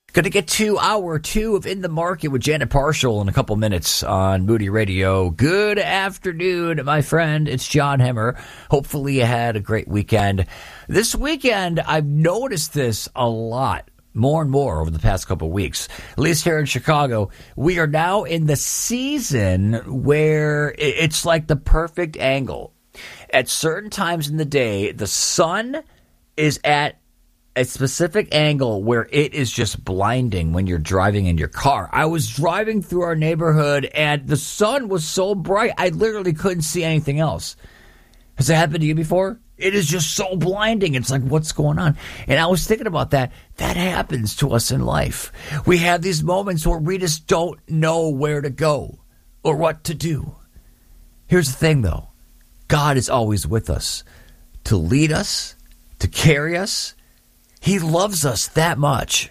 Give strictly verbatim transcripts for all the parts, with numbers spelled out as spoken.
Going to get to hour two of In the Market with Janet Parshall in a couple minutes on Moody Radio. Good afternoon, my friend. It's John Hemmer. Hopefully you had a great weekend. This weekend, I've noticed this a lot, more and more over the past couple of weeks. At least here in Chicago, we are now in the season where it's like the perfect angle. At certain times in the day, the sun is at a specific angle where it is just blinding when you're driving in your car. I was driving through our neighborhood and the sun was so bright, I literally couldn't see anything else. Has that happened to you before? It is just so blinding. It's like, what's going on? And I was thinking about that. That happens to us in life. We have these moments where we just don't know where to go or what to do. Here's the thing, though. God is always with us to lead us, to carry us. He loves us that much.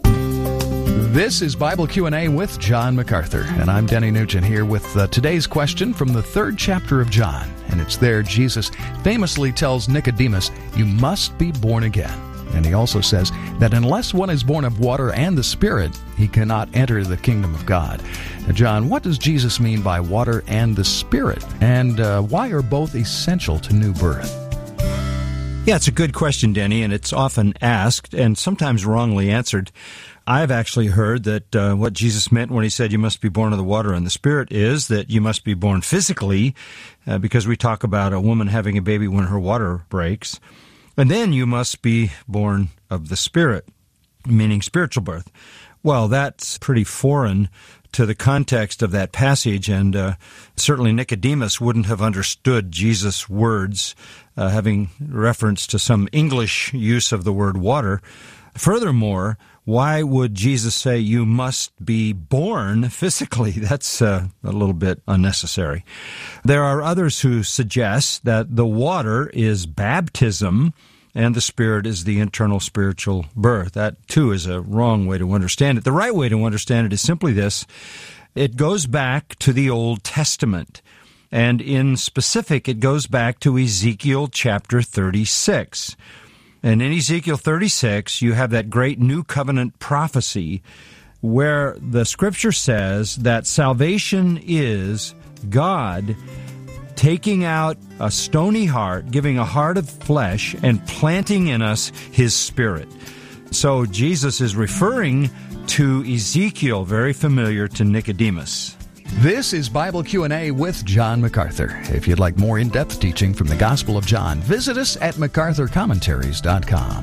This is Bible Q and A with John MacArthur, and I'm Denny Nugent here with uh, today's question from the third chapter of John. And it's there Jesus famously tells Nicodemus, you must be born again. And he also says that unless one is born of water and the Spirit, he cannot enter the kingdom of God. Now, John, what does Jesus mean by water and the Spirit? And uh, why are both essential to new birth? Yeah, it's a good question, Denny, and it's often asked and sometimes wrongly answered. I've actually heard that uh, what Jesus meant when he said you must be born of the water and the Spirit is that you must be born physically, uh, because we talk about a woman having a baby when her water breaks. And then you must be born of the Spirit, meaning spiritual birth. Well, that's pretty foreign to the context of that passage, and uh, certainly Nicodemus wouldn't have understood Jesus' words, uh, having reference to some English use of the word water. Furthermore, why would Jesus say you must be born physically? That's uh, a little bit unnecessary. There are others who suggest that the water is baptism, and the Spirit is the internal spiritual birth. That, too, is a wrong way to understand it. The right way to understand it is simply this. It goes back to the Old Testament, and in specific, it goes back to Ezekiel chapter thirty-six. And in Ezekiel thirty-six, you have that great New Covenant prophecy where the Scripture says that salvation is God taking out a stony heart, giving a heart of flesh, and planting in us His Spirit. So Jesus is referring to Ezekiel, very familiar to Nicodemus. This is Bible Q and A with John MacArthur. If you'd like more in-depth teaching from the Gospel of John, visit us at macarthur commentaries dot com.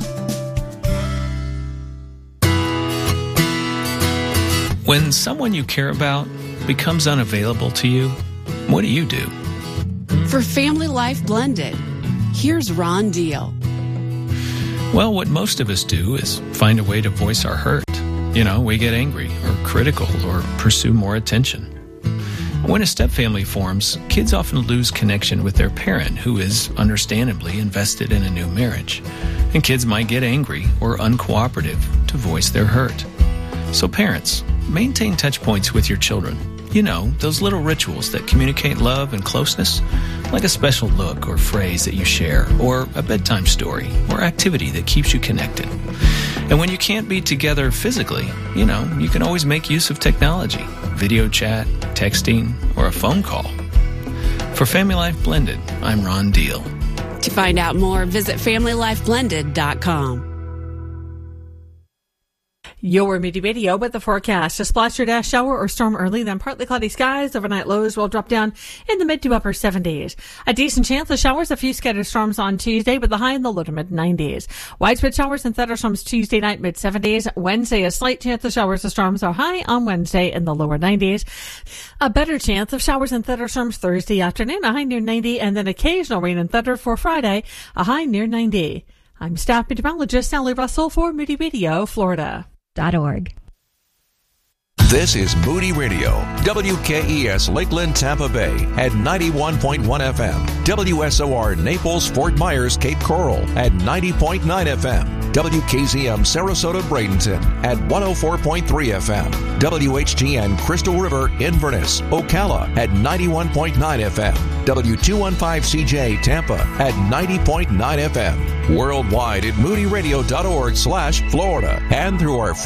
When someone you care about becomes unavailable to you, what do you do? For Family Life Blended, here's Ron Deal. Well, what most of us do is find a way to voice our hurt. You know, we get angry or critical or pursue more attention. When a step-family forms, kids often lose connection with their parent, who is understandably invested in a new marriage. And kids might get angry or uncooperative to voice their hurt. So parents, maintain touch points with your children. You know, those little rituals that communicate love and closeness, like a special look or phrase that you share, or a bedtime story or activity that keeps you connected. And when you can't be together physically, you know, you can always make use of technology, video chat, texting, or a phone call. For Family Life Blended, I'm Ron Deal. To find out more, visit family life blended dot com. Your Moody Radio with the forecast. A splash or dash shower or storm early, then partly cloudy skies. Overnight lows will drop down in the mid to upper seventies. A decent chance of showers, a few scattered storms on Tuesday, with the high in the low to mid nineties. Widespread showers and thunderstorms Tuesday night, mid seventies. Wednesday, a slight chance of showers or storms are high on Wednesday in the lower nineties. A better chance of showers and thunderstorms Thursday afternoon, a high near ninety, and then occasional rain and thunder for Friday, a high near ninety. I'm staff meteorologist Sally Russell for Moody Radio, Florida. Org. This is Moody Radio, W K E S Lakeland, Tampa Bay at ninety-one point one F M, W S O R Naples, Fort Myers, Cape Coral at ninety point nine F M, W K Z M Sarasota, Bradenton at one oh four point three F M, W H G N Crystal River, Inverness, Ocala at ninety-one point nine F M, W two fifteen C J Tampa at ninety point nine F M, worldwide at moody radio dot org slash Florida, and through our